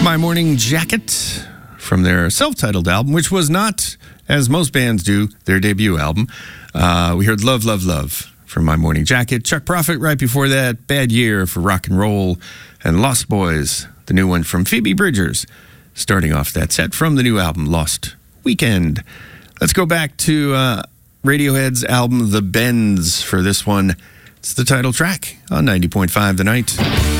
My Morning Jacket from their self-titled album, which was not, as most bands do, their debut album. We heard Love, Love, Love from My Morning Jacket. Chuck Prophet right before that, Bad Year for Rock and Roll, and Lost Boys, the new one from Phoebe Bridgers, starting off that set from the new album, Lost Weekend. Let's go back to Radiohead's album, The Bends, for this one. It's the title track on 90.5 The Night.